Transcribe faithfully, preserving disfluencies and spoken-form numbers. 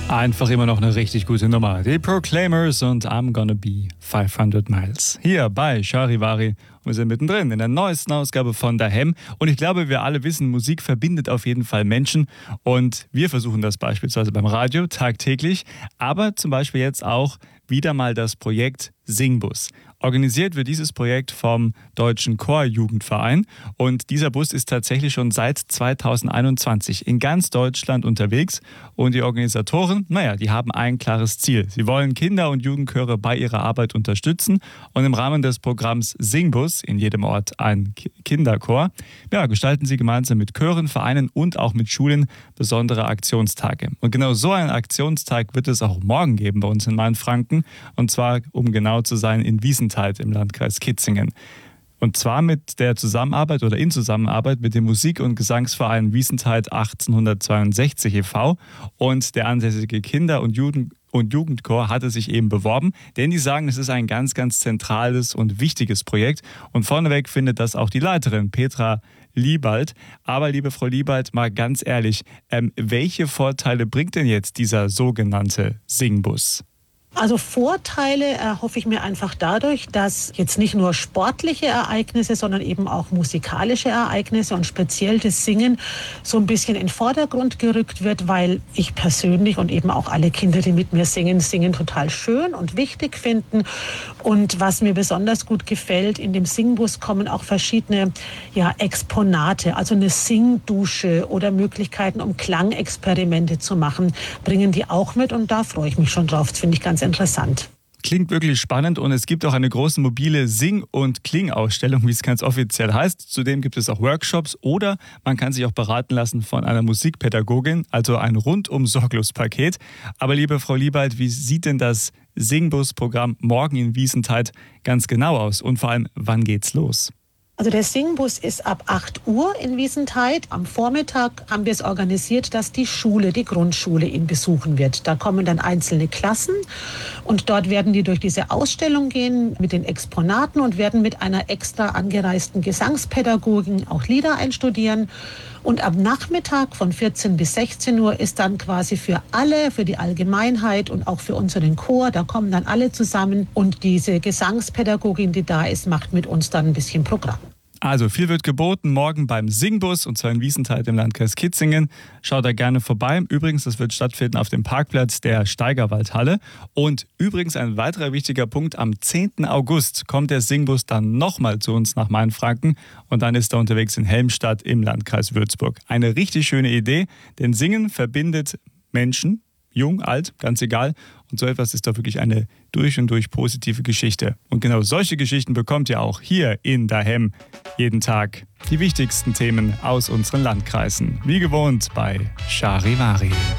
Einfach immer noch eine richtig gute Nummer. Die Proclaimers und I'm Gonna Be fünfhundert Miles. Hier bei Charivari. Wir sind mittendrin in der neuesten Ausgabe von Daheim. Und ich glaube, wir alle wissen, Musik verbindet auf jeden Fall Menschen. Und wir versuchen das beispielsweise beim Radio tagtäglich. Aber zum Beispiel jetzt auch wieder mal das Projekt Singbus. Organisiert wird dieses Projekt vom Deutschen Chorjugendverein und dieser Bus ist tatsächlich schon seit zweitausendeinundzwanzig in ganz Deutschland unterwegs und die Organisatoren, naja, die haben ein klares Ziel. Sie wollen Kinder- und Jugendchöre bei ihrer Arbeit unterstützen und im Rahmen des Programms Singbus, in jedem Ort ein Kinderchor, ja, gestalten sie gemeinsam mit Chören, Vereinen und auch mit Schulen besondere Aktionstage. Und genau so einen Aktionstag wird es auch morgen geben bei uns in Mainfranken und zwar, um genau zu sein, in Wiesenthal im Landkreis Kitzingen. Und zwar mit der Zusammenarbeit oder in Zusammenarbeit mit dem Musik- und Gesangsverein Wiesenthal achtzehnhundertzweiundsechzig e V und der ansässige Kinder- und Jugend und Jugendchor hatte sich eben beworben, denn die sagen, es ist ein ganz, ganz zentrales und wichtiges Projekt und vorneweg findet das auch die Leiterin Petra Liebald. Aber liebe Frau Liebald, mal ganz ehrlich, ähm, welche Vorteile bringt denn jetzt dieser sogenannte Singbus? Also Vorteile erhoffe ich mir einfach dadurch, dass jetzt nicht nur sportliche Ereignisse, sondern eben auch musikalische Ereignisse und speziell das Singen so ein bisschen in den Vordergrund gerückt wird, weil ich persönlich und eben auch alle Kinder, die mit mir singen, Singen total schön und wichtig finden. Und was mir besonders gut gefällt, in dem Singbus kommen auch verschiedene ja, Exponate, also eine Singdusche oder Möglichkeiten, um Klangexperimente zu machen, bringen die auch mit und da freue ich mich schon drauf. Das finde ich ganz interessant. Klingt wirklich spannend und es gibt auch eine große mobile Sing- und Klingausstellung, wie es ganz offiziell heißt. Zudem gibt es auch Workshops oder man kann sich auch beraten lassen von einer Musikpädagogin, also ein rundum sorglos Paket. Aber liebe Frau Liebald, wie sieht denn das Singbus-Programm morgen in Wiesenthal ganz genau aus und vor allem, wann geht's los? Also der Singbus ist ab acht Uhr in Wiesenthal. Am Vormittag haben wir es organisiert, dass die Schule, die Grundschule ihn besuchen wird. Da kommen dann einzelne Klassen und dort werden die durch diese Ausstellung gehen mit den Exponaten und werden mit einer extra angereisten Gesangspädagogin auch Lieder einstudieren. Und am Nachmittag von vierzehn bis sechzehn Uhr ist dann quasi für alle, für die Allgemeinheit und auch für unseren Chor, da kommen dann alle zusammen und diese Gesangspädagogin, die da ist, macht mit uns dann ein bisschen Programm. Also viel wird geboten morgen beim Singbus und zwar in Wiesenthal im Landkreis Kitzingen. Schaut da gerne vorbei. Übrigens, das wird stattfinden auf dem Parkplatz der Steigerwaldhalle. Und übrigens ein weiterer wichtiger Punkt, am zehnten August kommt der Singbus dann nochmal zu uns nach Mainfranken und dann ist er unterwegs in Helmstadt im Landkreis Würzburg. Eine richtig schöne Idee, denn Singen verbindet Menschen, jung, alt, ganz egal. Und so etwas ist doch wirklich eine durch und durch positive Geschichte. Und genau solche Geschichten bekommt ihr auch hier in Daheim jeden Tag. Die wichtigsten Themen aus unseren Landkreisen. Wie gewohnt bei Charivari.